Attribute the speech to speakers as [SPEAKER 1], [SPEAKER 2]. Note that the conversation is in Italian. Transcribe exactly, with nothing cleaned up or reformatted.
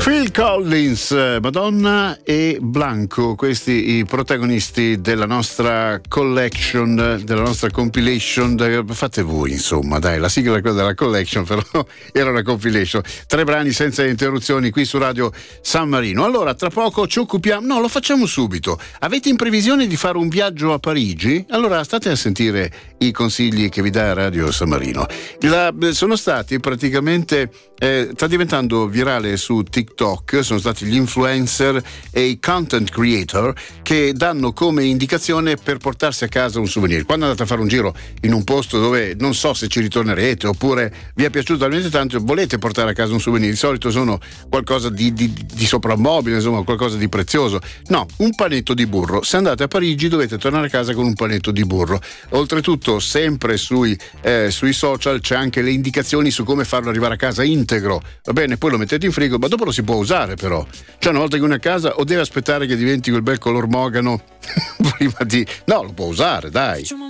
[SPEAKER 1] Phil Collins, Madonna e Blanco, questi i protagonisti della nostra collection, della nostra compilation. Fate voi, insomma, dai, la sigla è quella della collection, però era una compilation. Tre brani senza interruzioni qui su Radio San Marino. Allora, tra poco ci occupiamo, no, lo facciamo subito. Avete in previsione di fare un viaggio a Parigi? Allora state a sentire i consigli che vi dà Radio San Marino. La, sono stati praticamente, eh, sta diventando virale su TikTok, sono stati gli influencer e i content creator che danno come indicazione per portarsi a casa un souvenir. Quando andate a fare un giro in un posto dove non so se ci ritornerete oppure vi è piaciuto talmente tanto, volete portare a casa un souvenir, di solito sono qualcosa di, di, di soprammobile, insomma qualcosa di prezioso. No, un panetto di burro. Se andate a Parigi dovete tornare a casa con un panetto di burro. Oltretutto sempre sui, eh, sui social c'è anche le indicazioni su come farlo arrivare a casa integro, va bene? Poi lo mettete in frigo, ma dopo lo si può usare, però cioè una volta che uno è a casa o deve aspettare che diventi quel bel color mogano prima di... no, lo può usare, dai.